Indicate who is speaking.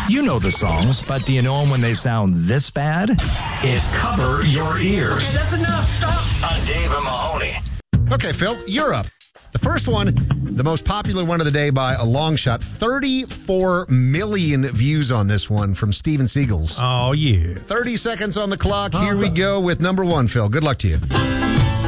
Speaker 1: You know the songs, but do you know them when they sound this bad? It's Cover Your Ears.
Speaker 2: Okay, that's enough. Stop.
Speaker 1: On Dave and Mahoney.
Speaker 3: Okay, Phil, you're up. The first one, the most popular one of the day by a long shot. 34 million views on this one from Steven Seagul's.
Speaker 4: Oh, yeah.
Speaker 3: 30 seconds on the clock. Here we go with number one, Phil. Good luck to you.